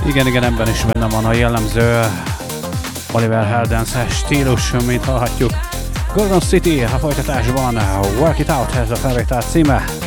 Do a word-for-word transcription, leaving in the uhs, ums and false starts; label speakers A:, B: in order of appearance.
A: Igen, igen, ebben is benne van a jellemző Oliver Heldens stílus, mint hallhatjuk. Gordon City a folytatásban, Work It Out, ez a felvétel címe.